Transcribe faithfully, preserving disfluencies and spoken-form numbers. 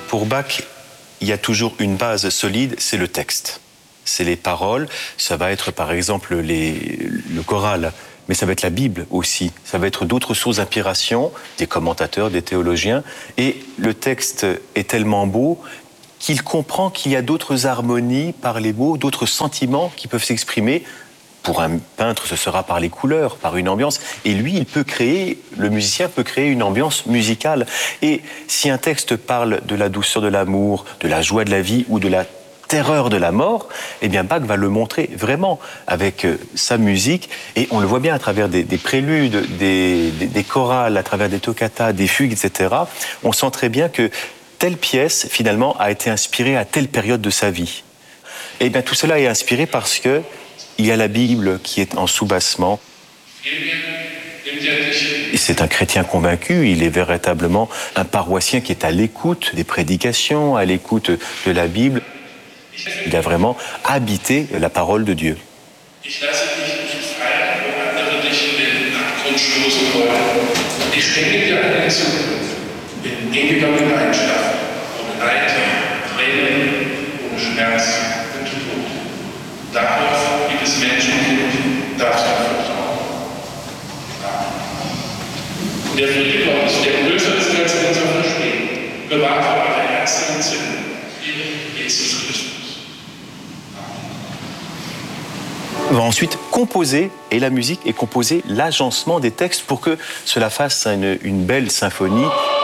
Pour Bach, il y a toujours une base solide, c'est le texte. C'est les paroles, ça va être par exemple les, le choral, mais ça va être la Bible aussi, ça va être d'autres sources d'inspiration, des commentateurs, des théologiens, et le texte est tellement beau qu'il comprend qu'il y a d'autres harmonies par les mots, d'autres sentiments qui peuvent s'exprimer. Pour un peintre, ce sera par les couleurs, par une ambiance. Et lui, il peut créer, le musicien peut créer une ambiance musicale. Et si un texte parle de la douceur de l'amour, de la joie de la vie ou de la terreur de la mort, eh bien Bach va le montrer vraiment avec euh, sa musique. Et on le voit bien à travers des, des préludes, des, des, des chorales, à travers des toccatas, des fugues, et cetera. On sent très bien que telle pièce, finalement, a été inspirée à telle période de sa vie. Et bien tout cela est inspiré parce que il y a la Bible qui est en soubassement. C'est un chrétien convaincu, il est véritablement un paroissien qui est à l'écoute des prédications, à l'écoute de la Bible. Il a vraiment habité la parole de Dieu. Darauf, liebes Menschenkind, darfst du vertrauen. Und der Friede Gottes, der größer ist als unser Verstehen, bewahrt eure Herzen und Sinne in Jesus Christus. On va ensuite composer, et la musique est composée, l'agencement des textes pour que cela fasse une, une belle symphonie.